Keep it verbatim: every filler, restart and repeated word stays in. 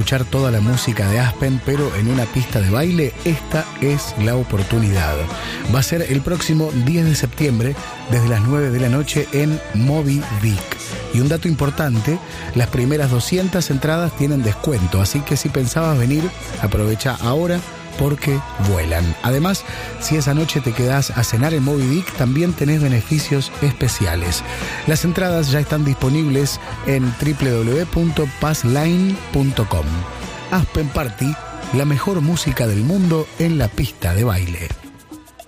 escuchar toda la música de Aspen, pero en una pista de baile, esta es la oportunidad. Va a ser el próximo diez de septiembre, desde las nueve de la noche en Moby Dick. Y un dato importante, las primeras doscientas entradas tienen descuento, así que si pensabas venir, aprovecha ahora porque vuelan. Además, si esa noche te quedás a cenar en Moby Dick, también tenés beneficios especiales. Las entradas ya están disponibles en doble u doble u doble u punto passline punto com. Aspen Party, la mejor música del mundo en la pista de baile.